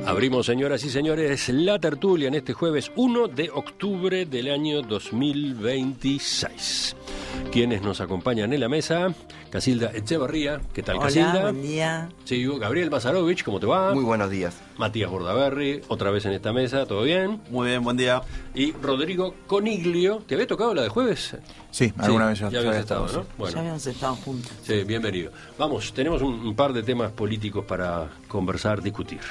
Abrimos, señoras y señores, la tertulia en este jueves 1 de octubre del año 2026. Quienes nos acompañan en la mesa: Casilda Echevarría. ¿Qué tal, Casilda? Hola, buen día. Sí, Gabriel Mazarovich, ¿cómo te va? Muy buenos días. Matías Bordaberry, otra vez en esta mesa, ¿todo bien? Muy bien, buen día. Y Rodrigo Coniglio. ¿Te había tocado la de jueves? Sí, alguna vez ya habías estado, ¿no? Bueno. Ya habíamos estado juntos. Sí, bienvenido. Vamos, tenemos un par de temas políticos para conversar, discutir.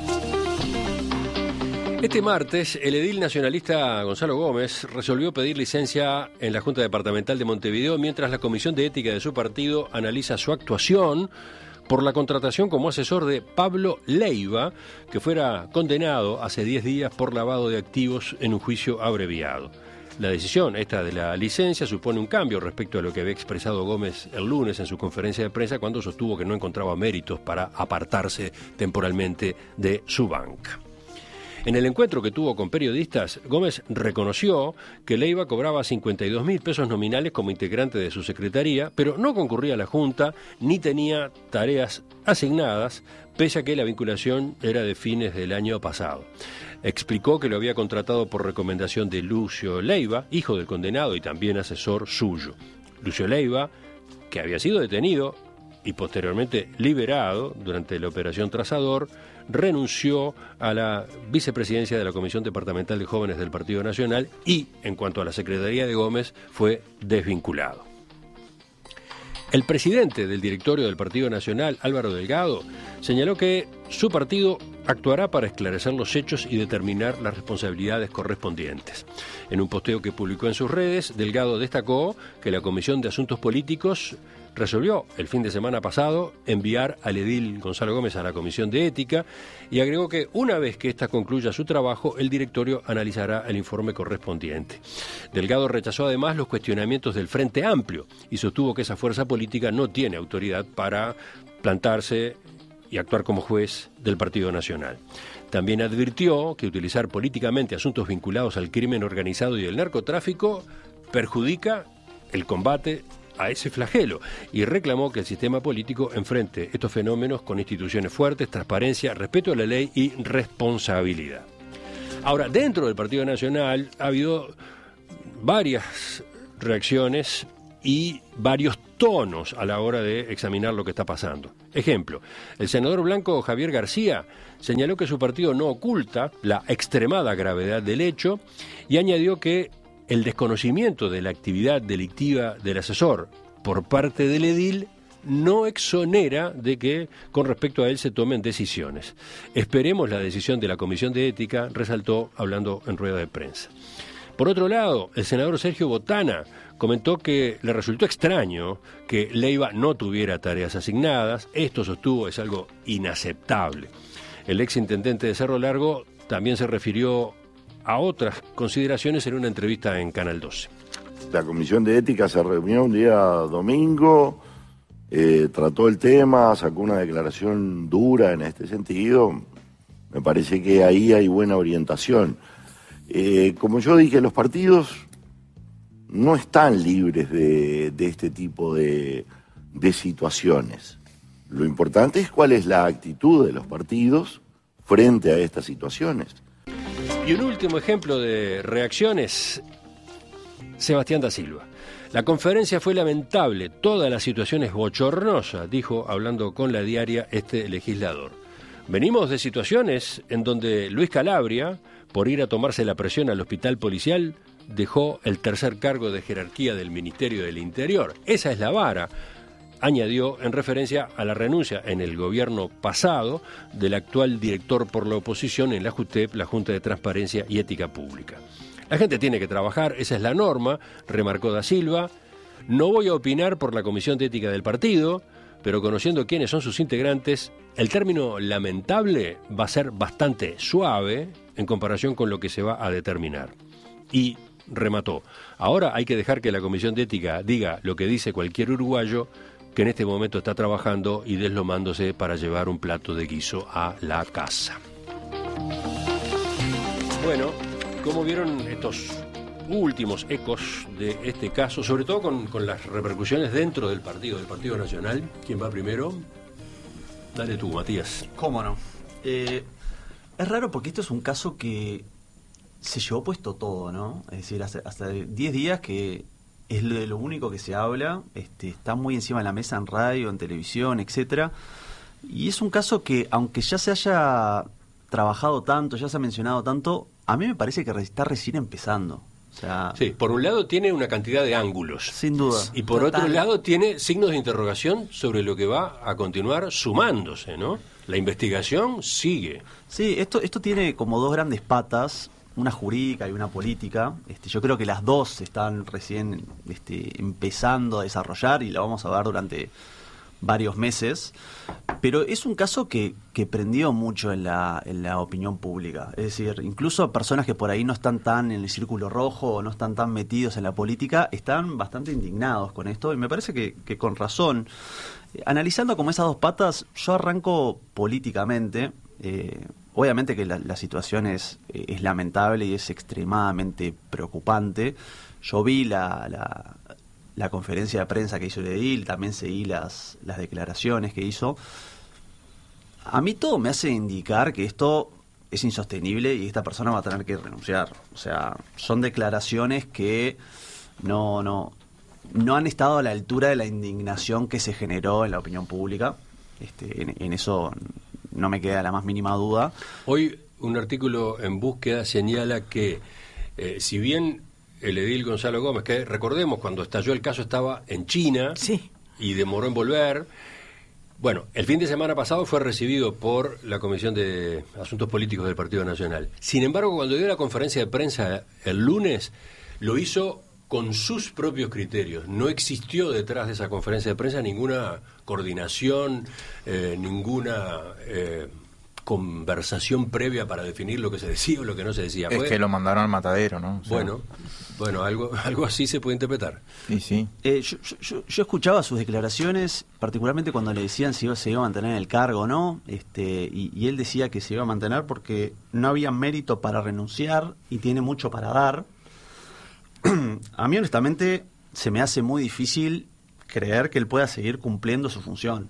Este martes, el edil nacionalista Gonzalo Gómez resolvió pedir licencia en la Junta Departamental de Montevideo mientras la Comisión de Ética de su partido analiza su actuación por la contratación como asesor de Pablo Leiva, que fuera condenado hace 10 días por lavado de activos en un juicio abreviado. La decisión esta de la licencia supone un cambio respecto a lo que había expresado Gómez el lunes en su conferencia de prensa cuando sostuvo que no encontraba méritos para apartarse temporalmente de su banca. En el encuentro que tuvo con periodistas, Gómez reconoció que Leiva cobraba 52.000 pesos nominales como integrante de su secretaría, pero no concurría a la Junta ni tenía tareas asignadas, pese a que la vinculación era de fines del año pasado. Explicó que lo había contratado por recomendación de Lucio Leiva, hijo del condenado y también asesor suyo. Lucio Leiva, que había sido detenido y posteriormente liberado durante la operación Trazador, renunció a la vicepresidencia de la Comisión Departamental de Jóvenes del Partido Nacional y, en cuanto a la Secretaría de Gómez, fue desvinculado. El presidente del directorio del Partido Nacional, Álvaro Delgado, señaló que su partido actuará para esclarecer los hechos y determinar las responsabilidades correspondientes. En un posteo que publicó en sus redes, Delgado destacó que la Comisión de Asuntos Políticos resolvió el fin de semana pasado enviar al edil Gonzalo Gómez a la Comisión de Ética y agregó que una vez que ésta concluya su trabajo, el directorio analizará el informe correspondiente. Delgado rechazó además los cuestionamientos del Frente Amplio y sostuvo que esa fuerza política no tiene autoridad para plantarse y actuar como juez del Partido Nacional. También advirtió que utilizar políticamente asuntos vinculados al crimen organizado y el narcotráfico perjudica el combate a ese flagelo y reclamó que el sistema político enfrente estos fenómenos con instituciones fuertes, transparencia, respeto a la ley y responsabilidad. Ahora, dentro del Partido Nacional ha habido varias reacciones y varios tonos a la hora de examinar lo que está pasando. Ejemplo, el senador blanco Javier García señaló que su partido no oculta la extremada gravedad del hecho y añadió que el desconocimiento de la actividad delictiva del asesor por parte del edil no exonera de que con respecto a él se tomen decisiones. Esperemos la decisión de la Comisión de Ética, resaltó hablando en rueda de prensa. Por otro lado, el senador Sergio Botana comentó que le resultó extraño que Leiva no tuviera tareas asignadas. Esto, sostuvo, es algo inaceptable. El exintendente de Cerro Largo también se refirió a otras consideraciones en una entrevista en Canal 12. La Comisión de Ética se reunió un día domingo, trató el tema, sacó una declaración dura en este sentido. Me parece que ahí hay buena orientación. Como yo dije, los partidos no están libres de este tipo de situaciones. Lo importante es cuál es la actitud de los partidos frente a estas situaciones. Y un último ejemplo de reacciones, Sebastián da Silva. La conferencia fue lamentable, toda la situación es bochornosa, dijo hablando con La Diaria este legislador. Venimos de situaciones en donde Luis Calabria, por ir a tomarse la presión al hospital policial, dejó el tercer cargo de jerarquía del Ministerio del Interior. Esa es la vara, añadió en referencia a la renuncia en el gobierno pasado del actual director por la oposición en la JUTEP, la Junta de Transparencia y Ética Pública. La gente tiene que trabajar, esa es la norma, remarcó da Silva. No voy a opinar por la Comisión de Ética del partido, pero conociendo quiénes son sus integrantes, el término lamentable va a ser bastante suave en comparación con lo que se va a determinar. Y remató, ahora hay que dejar que la Comisión de Ética diga lo que dice cualquier uruguayo que en este momento está trabajando y deslomándose para llevar un plato de guiso a la casa. Bueno, ¿cómo vieron estos últimos ecos de este caso, sobre todo con las repercusiones dentro del Partido Nacional? ¿Quién va primero? Dale tú, Matías. ¿Cómo no? Es raro porque esto es un caso que se llevó puesto todo, ¿no? Es decir, hasta 10 días que es de lo único que se habla, está muy encima de la mesa en radio, en televisión, etcétera. Y es un caso que, aunque ya se haya trabajado tanto, ya se ha mencionado tanto, a mí me parece que está recién empezando. O sea, sí, por un lado tiene una cantidad de ángulos. Sin duda. Y por Total. otro lado tiene signos de interrogación sobre lo que va a continuar sumándose, ¿no? La investigación sigue. Sí, esto tiene como dos grandes patas, una jurídica y una política. Yo creo que las dos están recién empezando a desarrollar y la vamos a ver durante varios meses. Pero es un caso que prendió mucho en la opinión pública. Es decir, incluso personas que por ahí no están tan en el círculo rojo o no están tan metidos en la política están bastante indignados con esto y me parece que con razón. Analizando como esas dos patas, yo arranco políticamente. Obviamente que la situación es lamentable y es extremadamente preocupante. Yo vi la conferencia de prensa que hizo el edil, también seguí las declaraciones que hizo. A mí todo me hace indicar que esto es insostenible y esta persona va a tener que renunciar. O sea, son declaraciones que no han estado a la altura de la indignación que se generó en la opinión pública. En eso no me queda la más mínima duda. Hoy un artículo en Búsqueda señala que si bien el edil Gonzalo Gómez, que recordemos cuando estalló el caso estaba en China Sí. y demoró en volver, bueno, el fin de semana pasado fue recibido por la Comisión de Asuntos Políticos del Partido Nacional. Sin embargo, cuando dio la conferencia de prensa el lunes, lo hizo con sus propios criterios. No existió detrás de esa conferencia de prensa ninguna coordinación, ninguna conversación previa para definir lo que se decía o lo que no se decía. Es que lo mandaron al matadero, ¿no? O sea, Bueno, algo así se puede interpretar. Sí. Yo escuchaba sus declaraciones, particularmente cuando le decían si se iba a mantener en el cargo o no, y él decía que se iba a mantener porque no había mérito para renunciar y tiene mucho para dar. A mí, honestamente, se me hace muy difícil creer que él pueda seguir cumpliendo su función,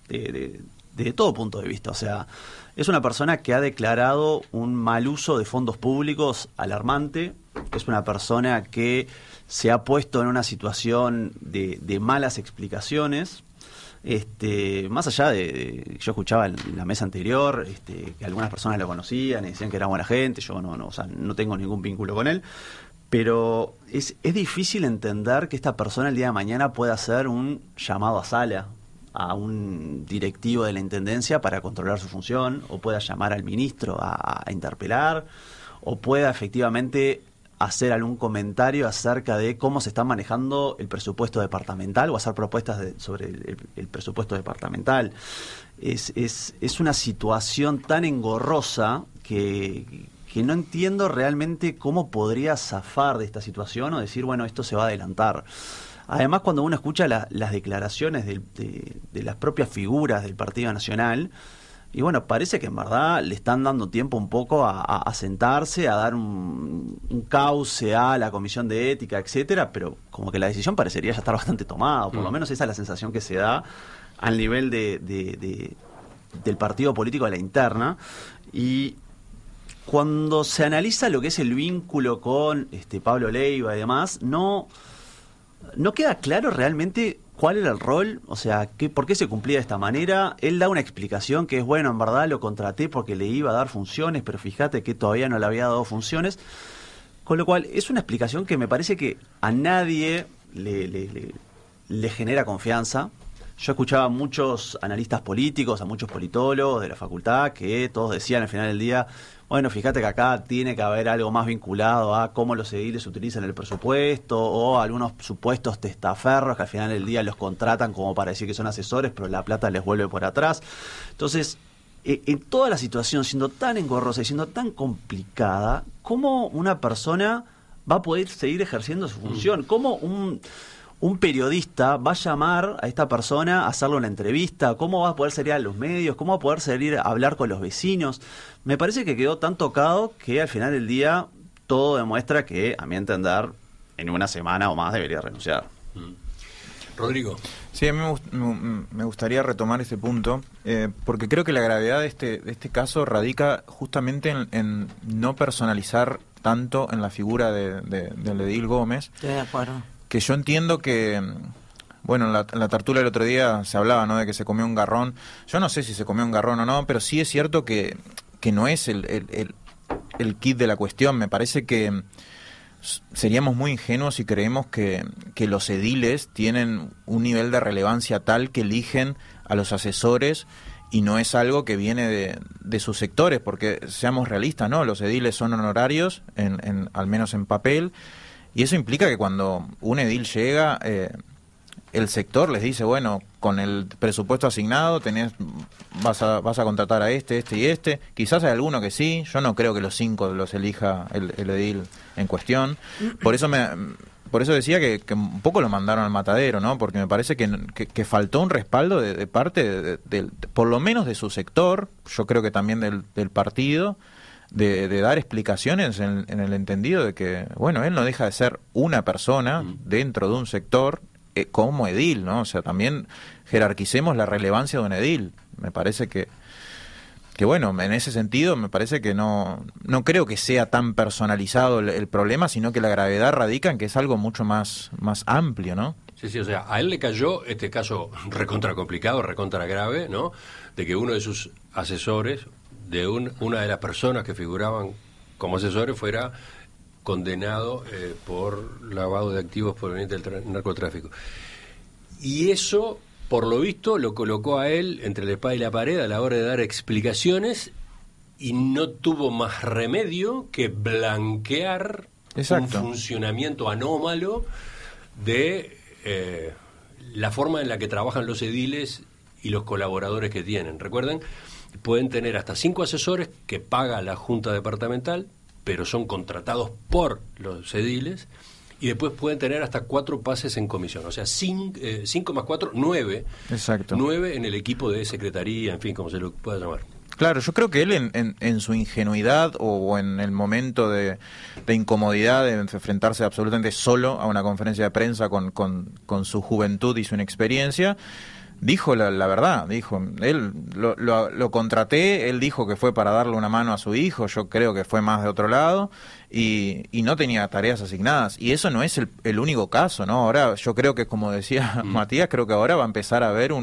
de todo punto de vista. O sea, es una persona que ha declarado un mal uso de fondos públicos alarmante, es una persona que se ha puesto en una situación de malas explicaciones. Más allá yo escuchaba en la mesa anterior que algunas personas lo conocían y decían que era buena gente, yo no tengo ningún vínculo con él. Pero es difícil entender que esta persona el día de mañana pueda hacer un llamado a sala a un directivo de la Intendencia para controlar su función, o pueda llamar al ministro a interpelar, o pueda efectivamente hacer algún comentario acerca de cómo se está manejando el presupuesto departamental o hacer propuestas sobre el presupuesto departamental. Es una situación tan engorrosa que no entiendo realmente cómo podría zafar de esta situación o decir, bueno, esto se va a adelantar. Además, cuando uno escucha las declaraciones de las propias figuras del Partido Nacional, y bueno, parece que en verdad le están dando tiempo un poco a sentarse, a dar un cauce a la Comisión de Ética, etcétera, pero como que la decisión parecería ya estar bastante tomada, o por lo menos esa es la sensación que se da al nivel del partido político de la interna. Y cuando se analiza lo que es el vínculo con Pablo Leiva y demás, no queda claro realmente cuál era el rol, o sea, por qué se cumplía de esta manera. Él da una explicación que es, bueno, en verdad lo contraté porque le iba a dar funciones, pero fíjate que todavía no le había dado funciones. Con lo cual, es una explicación que me parece que a nadie le genera confianza. Yo escuchaba a muchos analistas políticos, a muchos politólogos de la facultad, que todos decían al final del día, bueno, fíjate que acá tiene que haber algo más vinculado a cómo los ediles utilizan el presupuesto o algunos supuestos testaferros que al final del día los contratan como para decir que son asesores, pero la plata les vuelve por atrás. Entonces, en toda la situación siendo tan engorrosa y siendo tan complicada, ¿cómo una persona va a poder seguir ejerciendo su función? ¿Cómo un periodista va a llamar a esta persona a hacerle una entrevista? ¿Cómo va a poder salir a los medios? ¿Cómo va a poder salir a hablar con los vecinos? Me parece que quedó tan tocado que al final del día todo demuestra que, a mi entender, en una semana o más debería renunciar. Rodrigo. Sí, a mí me gustaría retomar ese punto, porque creo que la gravedad de este caso radica justamente en no personalizar tanto en la figura del edil Gómez. Estoy de acuerdo. Que yo entiendo que, bueno, en la tertulia el otro día se hablaba, ¿no?, de que se comió un garrón. Yo no sé si se comió un garrón o no, pero sí es cierto que no es el kit de la cuestión. Me parece que seríamos muy ingenuos si creemos que los ediles tienen un nivel de relevancia tal que eligen a los asesores y no es algo que viene de sus sectores, porque seamos realistas, ¿no? Los ediles son honorarios, al menos en papel, y eso implica que cuando un edil llega, el sector les dice, bueno, con el presupuesto asignado vas a contratar a este y este. Quizás hay alguno que sí, yo no creo que los 5 los elija el edil en cuestión. Por eso decía que un poco lo mandaron al matadero, ¿no? Porque me parece que faltó un respaldo de parte por lo menos de su sector, yo creo que también del partido, de dar explicaciones en el entendido de que, bueno, él no deja de ser una persona dentro de un sector como edil, ¿no? O sea, también jerarquicemos la relevancia de un edil. Me parece que bueno, en ese sentido me parece que no creo que sea tan personalizado el problema, sino que la gravedad radica en que es algo mucho más amplio, ¿no? Sí, o sea, a él le cayó este caso recontra complicado, recontra grave, ¿no? De que uno de sus asesores, de una de las personas que figuraban como asesores, fuera condenado por lavado de activos provenientes del narcotráfico. Y eso, por lo visto, lo colocó a él entre la espada y la pared a la hora de dar explicaciones y no tuvo más remedio que blanquear un funcionamiento anómalo de la forma en la que trabajan los ediles y los colaboradores que tienen. Recuerden, pueden tener hasta 5 asesores que paga la Junta Departamental, pero son contratados por los ediles, y después pueden tener hasta 4 pases en comisión, o sea, 5 más 4, 9. Exacto. 9 en el equipo de secretaría, en fin, como se lo pueda llamar. Claro, yo creo que él en su ingenuidad o en el momento de incomodidad de enfrentarse absolutamente solo a una conferencia de prensa con su juventud y su inexperiencia, dijo la verdad, dijo, él lo contraté, él dijo que fue para darle una mano a su hijo, yo creo que fue más de otro lado, y no tenía tareas asignadas, y eso no es el único caso, ¿no? Ahora yo creo que, como decía Matías, creo que ahora va a empezar a haber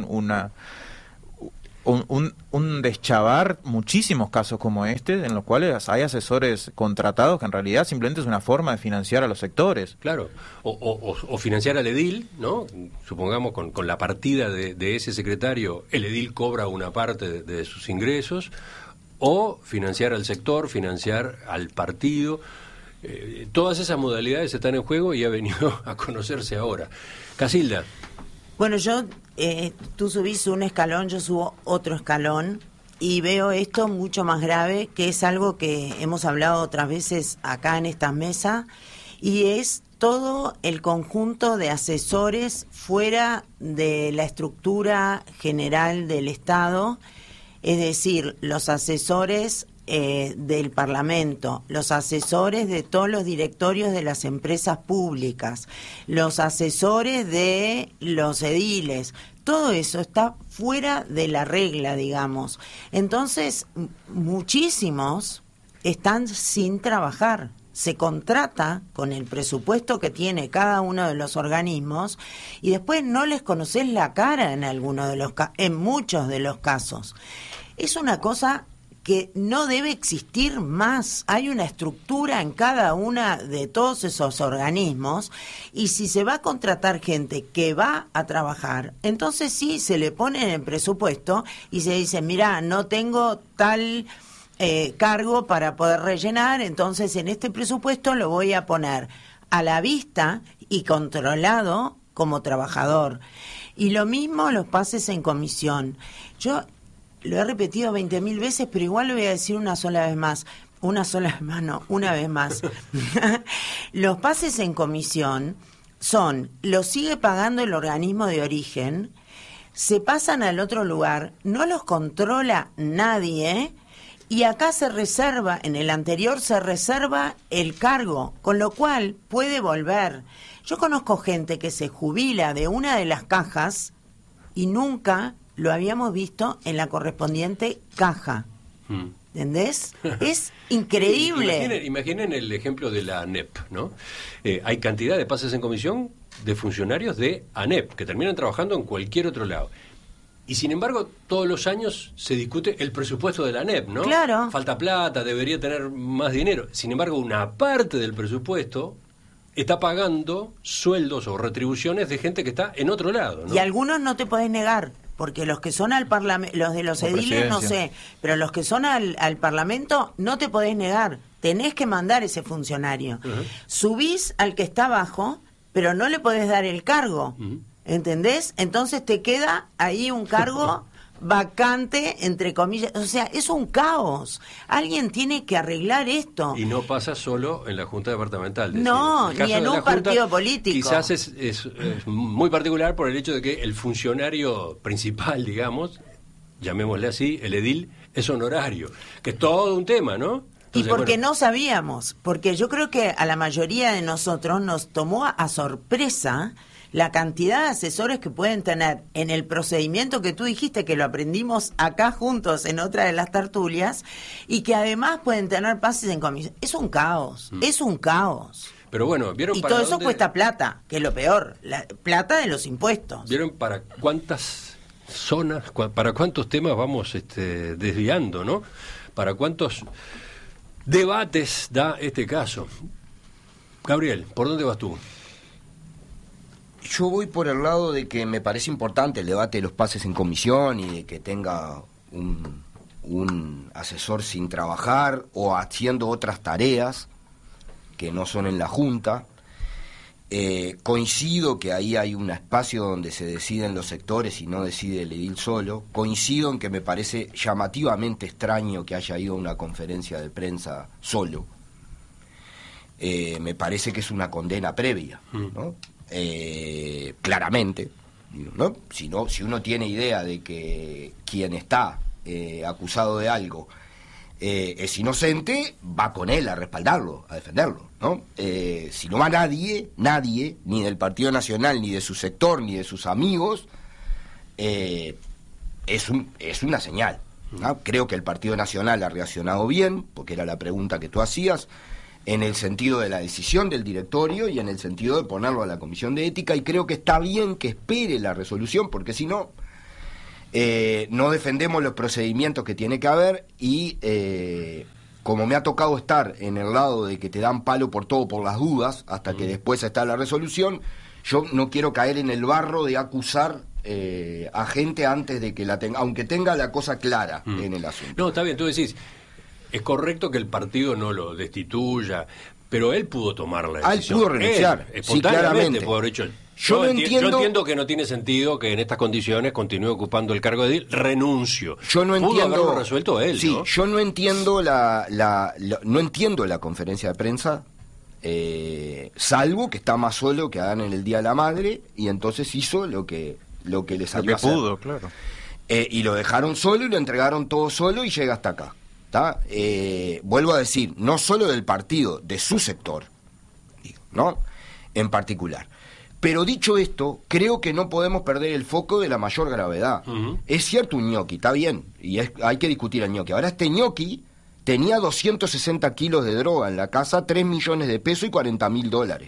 un deschavar muchísimos casos como este, en los cuales hay asesores contratados que en realidad simplemente es una forma de financiar a los sectores. Claro, o financiar al edil, ¿no? Supongamos con la partida de ese secretario, el edil cobra una parte de sus ingresos, o financiar al sector, financiar al partido. Todas esas modalidades están en juego y ha venido a conocerse ahora. Casilda. Bueno, tú subís un escalón, yo subo otro escalón y veo esto mucho más grave, que es algo que hemos hablado otras veces acá en esta mesa, y es todo el conjunto de asesores fuera de la estructura general del Estado, es decir, los asesores del Parlamento, los asesores de todos los directorios de las empresas públicas, los asesores de los ediles, todo eso está fuera de la regla, digamos. Entonces, muchísimos están sin trabajar. Se contrata con el presupuesto que tiene cada uno de los organismos y después no les conoces la cara en muchos de los casos. Es una cosa que no debe existir más. Hay una estructura en cada una de todos esos organismos, y si se va a contratar gente que va a trabajar, entonces sí se le pone en el presupuesto y se dice, mira, no tengo tal cargo para poder rellenar, entonces en este presupuesto lo voy a poner a la vista y controlado como trabajador. Y lo mismo los pases en comisión. Yo lo he repetido 20.000 veces, pero igual lo voy a decir una vez más. Los pases en comisión los sigue pagando el organismo de origen, se pasan al otro lugar, no los controla nadie, y acá en el anterior se reserva el cargo, con lo cual puede volver. Yo conozco gente que se jubila de una de las cajas y nunca lo habíamos visto en la correspondiente caja. ¿Entendés? Es increíble. Imaginen el ejemplo de la ANEP, ¿no? Hay cantidad de pases en comisión de funcionarios de ANEP que terminan trabajando en cualquier otro lado. Y sin embargo, todos los años se discute el presupuesto de la ANEP, ¿no? Claro. Falta plata, debería tener más dinero. Sin embargo, una parte del presupuesto está pagando sueldos o retribuciones de gente que está en otro lado, ¿no? Y algunos no te podés negar, porque los que son al parlamento, los de los ediles no sé, pero los que son al parlamento no te podés negar, tenés que mandar ese funcionario. Subís al que está abajo, pero no le podés dar el cargo, ¿entendés? Entonces te queda ahí un cargo vacante, entre comillas, o sea, es un caos. Alguien tiene que arreglar esto. Y no pasa solo en la Junta Departamental. No, ni en un partido político. Quizás es muy particular por el hecho de que el funcionario principal, digamos, llamémosle así, el edil, es honorario, que es todo un tema, ¿no? Entonces, y porque no sabíamos, porque yo creo que a la mayoría de nosotros nos tomó a sorpresa la cantidad de asesores que pueden tener en el procedimiento que tú dijiste, que lo aprendimos acá juntos en otra de las tertulias, y que además pueden tener pases en comisión. Es un caos, es un caos. Pero bueno, ¿vieron y para todo eso dónde... cuesta plata, que es lo peor, la plata de los impuestos. ¿Vieron para cuántas zonas, para cuántos temas vamos desviando, ¿no? Para cuántos debates da este caso? Gabriel, ¿por dónde vas tú? Yo voy por el lado de que me parece importante el debate de los pases en comisión y de que tenga un asesor sin trabajar o haciendo otras tareas que no son en la Junta. Coincido que ahí hay un espacio donde se deciden los sectores y no decide el edil solo. Coincido en que me parece llamativamente extraño que haya ido a una conferencia de prensa solo. Me parece que es una condena previa, ¿no? Claramente, ¿no? Si uno tiene idea de que quien está acusado de algo es inocente, va con él a respaldarlo, a defenderlo, ¿no? Si no va nadie, ni del Partido Nacional, ni de su sector, ni de sus amigos, es una señal, ¿no? Creo que el Partido Nacional ha reaccionado bien, porque era la pregunta que tú hacías, en el sentido de la decisión del directorio y en el sentido de ponerlo a la Comisión de Ética, y creo que está bien que espere la resolución, porque si no, no defendemos los procedimientos que tiene que haber, y como me ha tocado estar en el lado de que te dan palo por todo por las dudas, hasta que después está la resolución, yo no quiero caer en el barro de acusar a gente antes de que la tenga, aunque tenga la cosa clara en el asunto. No, está bien, tú decís... Es correcto que el partido no lo destituya, pero él pudo tomar la decisión. Él pudo renunciar, sí, claramente. Yo entiendo que no tiene sentido que en estas condiciones continúe ocupando el cargo de edil. Renuncio. Yo no entiendo. Pudo haberlo resuelto él, sí, ¿no? Yo no entiendo no entiendo la conferencia de prensa, salvo que está más solo que Adán en el Día de la Madre, y entonces hizo lo que le salió a hacer. Pudo, claro. Y lo dejaron solo y lo entregaron todo solo y llega hasta acá. Vuelvo a decir, no solo del partido, de su sector, ¿no? En particular. Pero dicho esto, creo que no podemos perder el foco de la mayor gravedad. Es cierto un ñoqui, está bien, y hay que discutir el ñoqui. Ahora este ñoqui tenía 260 kilos de droga en la casa, 3 millones de pesos y $40.000.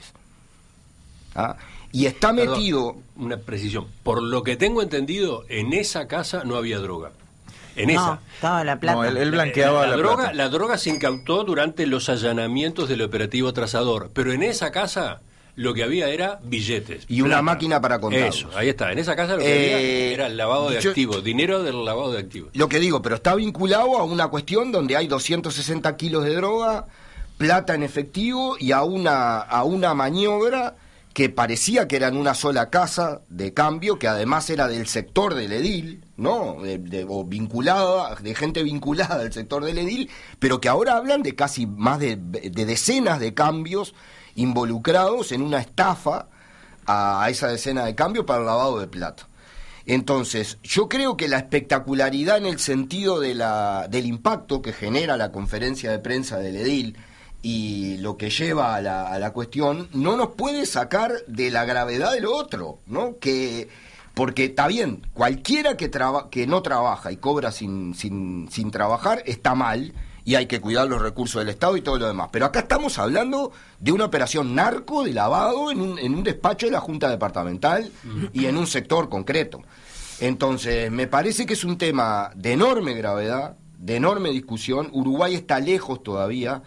Y está metido... Perdón, una precisión. Por lo que tengo entendido, en esa casa no había droga. Esa. Estaba la plata. No, él blanqueaba la droga. plata. La droga se incautó durante los allanamientos del operativo Trazador, pero en esa casa lo que había era billetes. Y una máquina para contarlos. Eso, ahí está. En esa casa lo que había era el lavado de activos, dinero del lavado de activos. Lo que digo, pero está vinculado a una cuestión donde hay 260 kilos de droga, plata en efectivo y a una maniobra que parecía que era en una sola casa de cambio, que además era del sector del edil, ¿no? O vinculada, de gente vinculada al sector del edil, pero que ahora hablan de casi más de decenas de cambios involucrados en una estafa a esa decena de cambios para el lavado de plata. Entonces, yo creo que la espectacularidad en el sentido del impacto que genera la conferencia de prensa del edil y lo que lleva a la cuestión no nos puede sacar de la gravedad de lo otro, ¿no? Que Porque está bien, cualquiera que no trabaja y cobra sin trabajar está mal, y hay que cuidar los recursos del Estado y todo lo demás. Pero acá estamos hablando de una operación narco de lavado en un despacho de la Junta Departamental y en un sector concreto. Entonces, me parece que es un tema de enorme gravedad, de enorme discusión. Uruguay está lejos todavía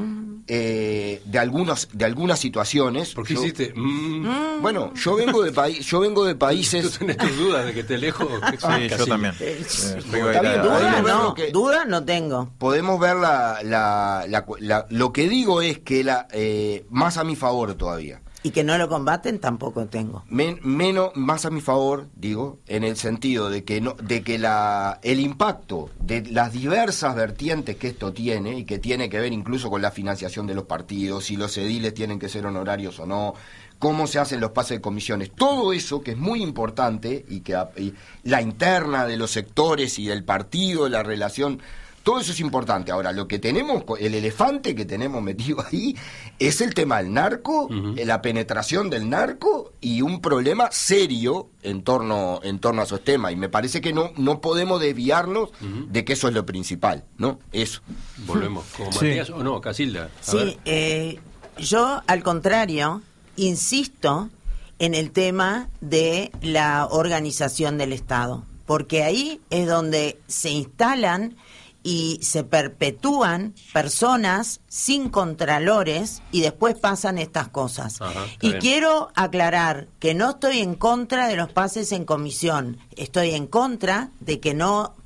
de algunas situaciones. ¿Por qué hiciste? Bueno, yo vengo de países. ¿Tú tenés tus dudas de que te lejos? Sí, yo también. Está bien, duda no tengo. Podemos ver lo que digo es que más a mi favor todavía. Y que no lo combaten tampoco tengo. Más a mi favor, digo, en el sentido de que el impacto de las diversas vertientes que esto tiene, y que tiene que ver incluso con la financiación de los partidos, si los ediles tienen que ser honorarios o no, cómo se hacen los pases de comisiones, todo eso que es muy importante, y la interna de los sectores y del partido, la relación. Todo eso es importante. Ahora, lo que tenemos, el elefante que tenemos metido ahí, es el tema del narco, la penetración del narco y un problema serio en torno a esos temas. Y me parece que no podemos desviarnos de que eso es lo principal, ¿no? Eso. Volvemos. ¿Como Matías o no, Casilda? Sí, yo al contrario insisto en el tema de la organización del Estado, porque ahí es donde se instalan y se perpetúan personas sin contralores y después pasan estas cosas. Y quiero aclarar que no estoy en contra de los pases en comisión, estoy en contra de que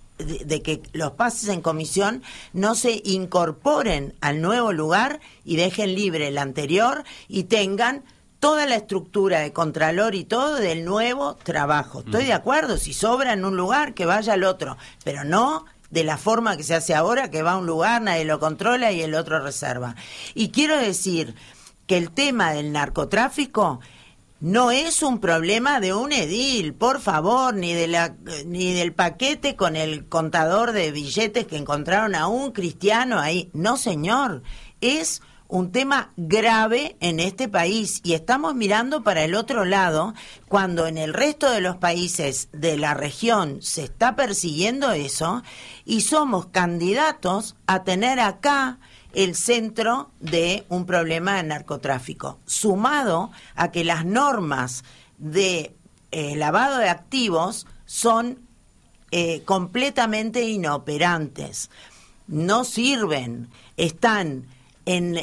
los pases en comisión no se incorporen al nuevo lugar y dejen libre el anterior y tengan toda la estructura de contralor y todo del nuevo trabajo. Estoy de acuerdo, si sobra en un lugar que vaya al otro, pero no de la forma que se hace ahora, que va a un lugar, nadie lo controla y el otro reserva. Y quiero decir que el tema del narcotráfico no es un problema de un edil, por favor, ni del paquete con el contador de billetes que encontraron a un cristiano ahí. No, señor, es un tema grave en este país y estamos mirando para el otro lado cuando en el resto de los países de la región se está persiguiendo eso y somos candidatos a tener acá el centro de un problema de narcotráfico, sumado a que las normas de lavado de activos son completamente inoperantes, no sirven, están en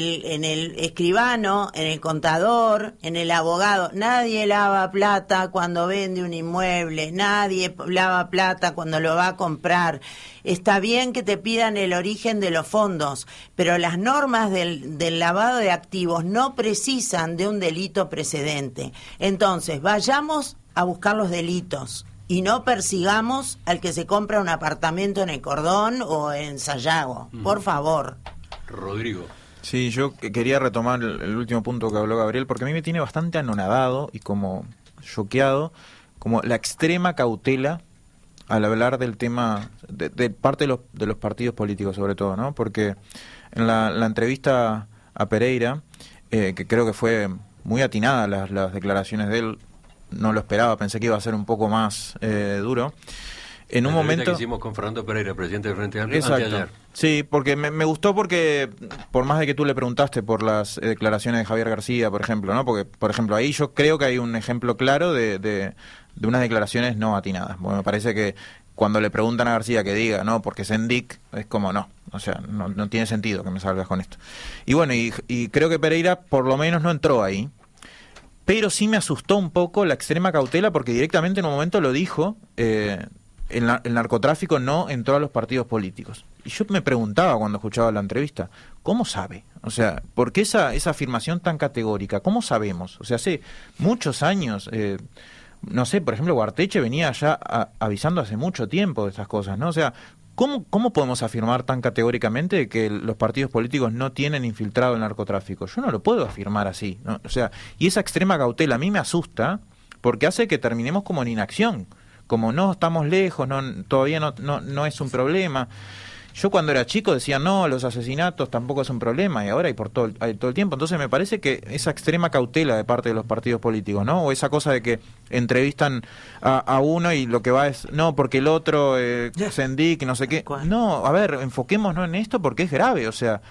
el escribano, en el contador, en el abogado. Nadie lava plata cuando vende un inmueble, nadie lava plata cuando lo va a comprar. Está bien que te pidan el origen de los fondos, pero las normas del lavado de activos no precisan de un delito precedente. Entonces, vayamos a buscar los delitos y no persigamos al que se compra un apartamento en el Cordón o en Sayago. Por favor. Rodrigo. Sí, yo quería retomar el último punto que habló Gabriel, porque a mí me tiene bastante anonadado y como choqueado, como la extrema cautela al hablar del tema de parte de los partidos políticos, sobre todo, ¿no? Porque en la entrevista a Pereira, que creo que fue muy atinada las declaraciones de él, no lo esperaba, pensé que iba a ser un poco más duro. En un momento que hicimos con Fernando Pereira, presidente del Frente Amplio, exacto. Anteayer. Sí, porque me gustó porque, por más de que tú le preguntaste por las declaraciones de Javier García, por ejemplo, ¿no? Porque, por ejemplo, ahí yo creo que hay un ejemplo claro de unas declaraciones no atinadas. Bueno, me parece que cuando le preguntan a García que diga, no, porque Sendik, es como no, o sea, no tiene sentido que me salgas con esto. Y bueno, y creo que Pereira por lo menos no entró ahí. Pero sí me asustó un poco la extrema cautela porque directamente en un momento lo dijo, el narcotráfico no entró a los partidos políticos. Y yo me preguntaba cuando escuchaba la entrevista, ¿cómo sabe? O sea, ¿por qué esa afirmación tan categórica? ¿Cómo sabemos? O sea, hace muchos años, no sé, por ejemplo, Guarteche venía ya avisando hace mucho tiempo de estas cosas, ¿no? O sea, ¿cómo podemos afirmar tan categóricamente que los partidos políticos no tienen infiltrado el narcotráfico? Yo no lo puedo afirmar así, ¿no? O sea, y esa extrema cautela a mí me asusta porque hace que terminemos como en inacción. Como no estamos lejos, todavía no es un problema. Yo cuando era chico decía, no, los asesinatos tampoco es un problema, y ahora hay todo el tiempo. Entonces me parece que esa extrema cautela de parte de los partidos políticos, ¿no? O esa cosa de que entrevistan a uno y lo que va es, no, porque el otro, Sendik, no sé qué. No, a ver, enfoquémonos en esto porque es grave, o sea...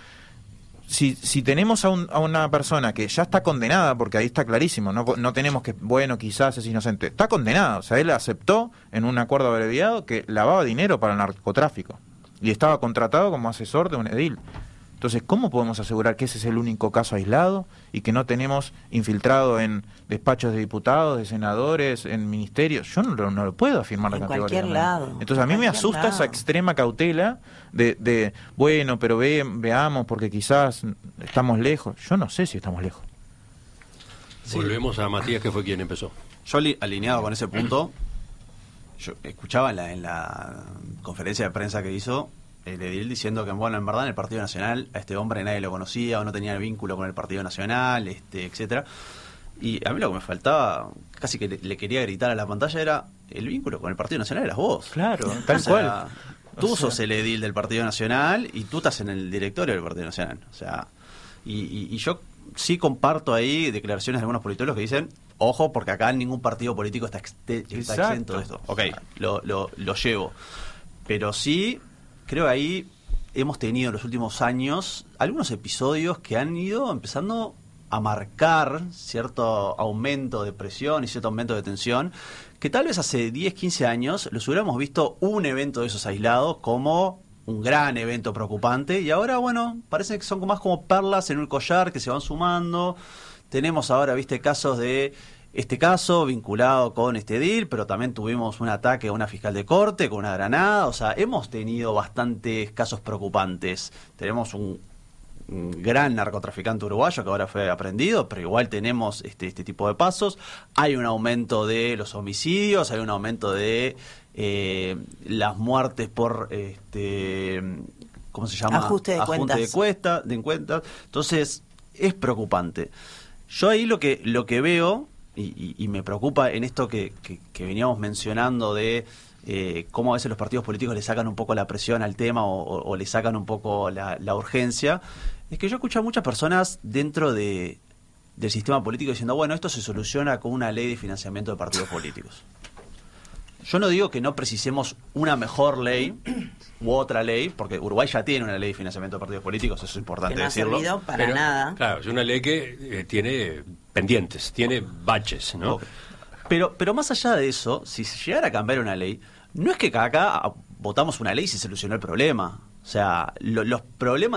Si tenemos a una persona que ya está condenada, porque ahí está clarísimo, no tenemos que, bueno, quizás es inocente, está condenada, o sea, él aceptó en un acuerdo abreviado que lavaba dinero para el narcotráfico y estaba contratado como asesor de un edil. Entonces, ¿cómo podemos asegurar que ese es el único caso aislado y que no tenemos infiltrado en despachos de diputados, de senadores, en ministerios? Yo no lo puedo afirmar en cualquier lado. Entonces, a mí me asusta esa extrema cautela de bueno, pero veamos porque quizás estamos lejos. Yo no sé si estamos lejos. Volvemos a Matías, que fue quien empezó. Yo alineado con ese punto, yo escuchaba en la conferencia de prensa que hizo el edil diciendo que, bueno, en verdad en el Partido Nacional a este hombre nadie lo conocía o no tenía el vínculo con el Partido Nacional, etcétera. Y a mí lo que me faltaba, casi que le quería gritar a la pantalla, era el vínculo con el Partido Nacional eras vos. Claro, tal cual. Tú sos el edil del Partido Nacional y tú estás en el directorio del Partido Nacional. O sea, y yo sí comparto ahí declaraciones de algunos politólogos que dicen, ojo, porque acá ningún partido político está exento de esto. Ok, lo llevo. Pero sí... Creo que ahí hemos tenido en los últimos años algunos episodios que han ido empezando a marcar cierto aumento de presión y cierto aumento de tensión, que tal vez hace 10, 15 años los hubiéramos visto un evento de esos aislados como un gran evento preocupante, y ahora, bueno, parece que son más como perlas en un collar que se van sumando. Tenemos ahora, casos de... Este caso vinculado con este edil, pero también tuvimos un ataque a una fiscal de corte con una granada. O sea, hemos tenido bastantes casos preocupantes. Tenemos un gran narcotraficante uruguayo que ahora fue aprehendido, pero igual tenemos este tipo de pasos. Hay un aumento de los homicidios, hay un aumento de las muertes por ¿cómo se llama? Ajuste de cuentas. Entonces, es preocupante. Yo ahí lo que veo y me preocupa en esto que veníamos mencionando de cómo a veces los partidos políticos le sacan un poco la presión al tema o le sacan un poco la urgencia, es que yo escucho a muchas personas dentro del sistema político diciendo, bueno, esto se soluciona con una ley de financiamiento de partidos políticos. Yo no digo que no precisemos una mejor ley u otra ley, porque Uruguay ya tiene una ley de financiamiento de partidos políticos, eso es importante decirlo. Que no ha servido para nada. Claro, es una ley que tiene pendientes, tiene baches, ¿no? Okay. Pero más allá de eso, si se llegara a cambiar una ley, no es que acá votamos una ley y se solucionó el problema. O sea, los problemas